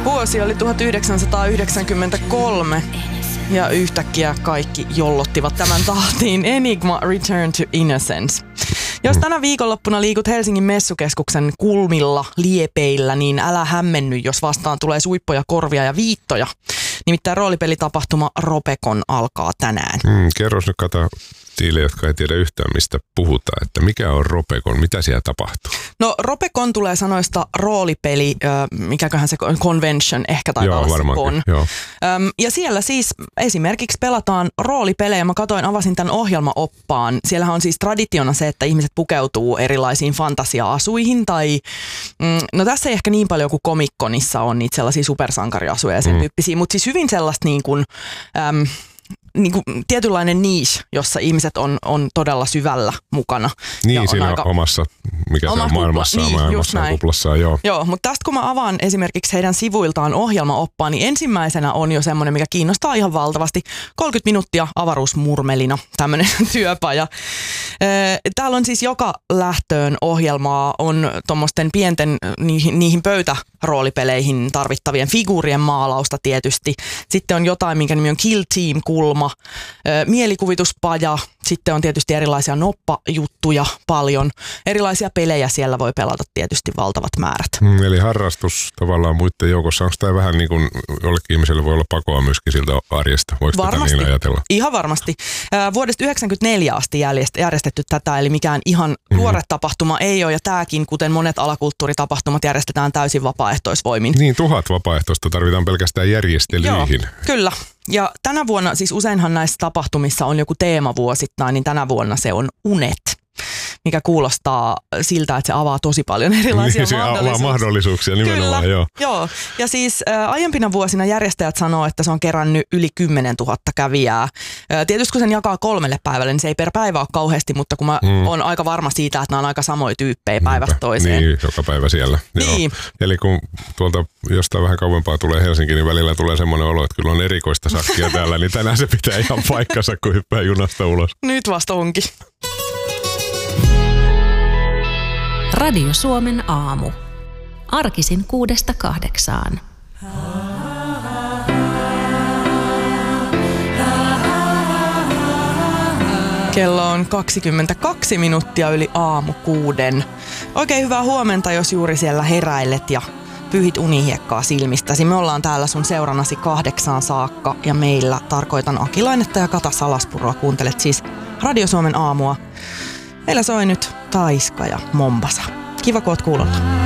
Vuosi oli 1993 ja yhtäkkiä kaikki jollottivat tämän tahtiin. Enigma Return to Innocence. Jos tänä viikonloppuna liikut Helsingin messukeskuksen kulmilla liepeillä, niin älä hämmenny, jos vastaan tulee suippoja, korvia ja viittoja. Nimittäin roolipelitapahtuma Ropecon alkaa tänään. Kerros nyt niille, jotka ei tiedä yhtään mistä puhutaan, että mikä on Ropecon, mitä siellä tapahtuu? No Ropecon tulee sanoista roolipeli, mikäköhän se convention ehkä taitaa olla se con. Ja siellä siis esimerkiksi pelataan roolipelejä. Mä avasin tämän ohjelmaoppaan. Siellähän on siis traditiona se, että ihmiset pukeutuu erilaisiin fantasia-asuihin tai no tässä ei ehkä niin paljon kuin Comic-Conissa on niitä sellaisia supersankariasuja ja sen tyyppisiä, mutta siis hyvin sellaista niin kuin tietynlainen niche, jossa ihmiset on todella syvällä mukana. Niin, siinä omassa, mikä se on maailmassa, omassa kuplassaan, joo. Joo, mutta tästä kun mä avaan esimerkiksi heidän sivuiltaan ohjelmaoppaa, niin ensimmäisenä on jo semmoinen, mikä kiinnostaa ihan valtavasti. 30 minuuttia avaruusmurmelina, tämmöinen työpaja. Täällä on siis joka lähtöön ohjelmaa, on tuommoisten pienten niihin pöytäroolipeleihin tarvittavien figuurien maalausta tietysti. Sitten on jotain, minkä nimi on Kill Team-kulma, mielikuvituspaja, sitten on tietysti erilaisia noppajuttuja paljon. Erilaisia pelejä siellä voi pelata tietysti valtavat määrät. Eli harrastus tavallaan muiden joukossa. Onko tämä vähän niin kuin jollekin ihmiselle voi olla pakoa myöskin siltä arjesta? Voiko varmasti, tätä niin ajatella? Ihan varmasti. Vuodesta 1994 asti järjestetty tätä, eli mikään ihan tuore tapahtuma ei ole. Ja tämäkin, kuten monet alakulttuuritapahtumat, järjestetään täysin vapaaehtoisvoimin. Niin, 1000 vapaaehtoista tarvitaan pelkästään järjestelyihin. Joo, kyllä. Ja tänä vuonna, siis useinhan näissä tapahtumissa on joku teema vuosittain, niin tänä vuonna se on unet, mikä kuulostaa siltä, että se avaa tosi paljon erilaisia mahdollisuuksia. Avaa mahdollisuuksia nimenomaan, kyllä, joo. Ja siis aiempina vuosina järjestäjät sanoo, että se on kerännyt yli 10 000 kävijää. Tietysti kun sen jakaa 3 päivälle, niin se ei per päivä ole kauheasti, mutta kun mä oon aika varma siitä, että nämä on aika samoja tyyppejä päivästä toiseen. Niin, joka päivä siellä. Niin. Joo. Eli kun tuolta jostain vähän kauempaa tulee Helsinki, niin välillä tulee semmoinen olo, että kyllä on erikoista sakkia täällä, niin tänään se pitää ihan paikkansa, kun hyppää junasta ulos. Nyt vasta onkin. Radio Suomen aamu. Arkisin 6–8. Kello on 22 minuuttia yli aamu 6. Oikein hyvää huomenta, jos juuri siellä heräilet ja pyyhit unihiekkaa silmistäsi. Me ollaan täällä sun seurannasi 8 saakka ja meillä tarkoitan Aki Lainetta ja Kata Salaspuroa. Kuuntelet siis Radio Suomen aamua. Meillä soi nyt Taiska ja Mombasa. Kiva, kun oot kuulolla.